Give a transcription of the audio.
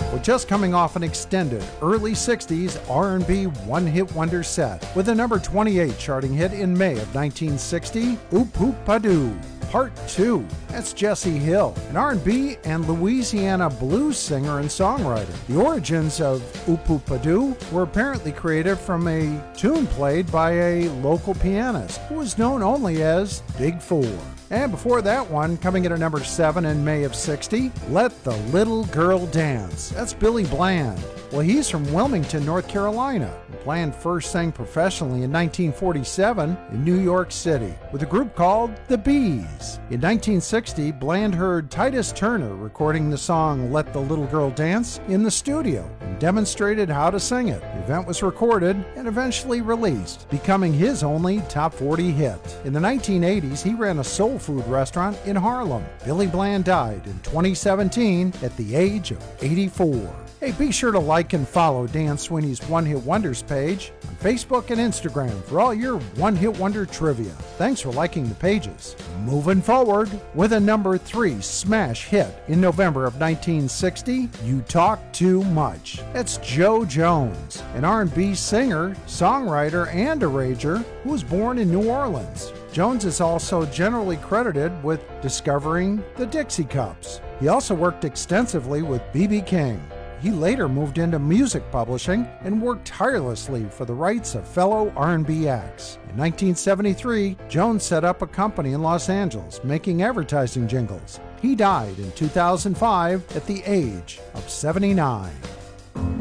We're just coming off an extended early 60s R&B one-hit wonder set with a number 28 charting hit in May of 1960, Oop Hoop Padoo. Part 2. That's Jesse Hill, an R&B and Louisiana blues singer and songwriter. The origins of Oop Hoop Padoo were apparently created from a tune played by a local pianist who was known only as Big Four. And before that one, coming in at number 7 in May of 60, Let the Little Girl Dance. That's Billy Bland. Well, he's from Wilmington, North Carolina. Bland first sang professionally in 1947 in New York City with a group called The Bees. In 1960, Bland heard Titus Turner recording the song Let the Little Girl Dance in the studio and demonstrated how to sing it. The event was recorded and eventually released, becoming his only top 40 hit. In the 1980s, he ran a soul food restaurant in Harlem. Billy Bland died in 2017 at the age of 84. Hey, be sure to like and follow Dan Sweeney's One Hit Wonders page on Facebook and Instagram for all your One Hit Wonder trivia. Thanks for liking the pages. Moving forward with a number 3 smash hit in November of 1960, You Talk Too Much. That's Joe Jones, an R&B singer, songwriter, and arranger who was born in New Orleans. Jones is also generally credited with discovering the Dixie Cups. He also worked extensively with B.B. King. He later moved into music publishing and worked tirelessly for the rights of fellow R&B acts. In 1973, Jones set up a company in Los Angeles making advertising jingles. He died in 2005 at the age of 79.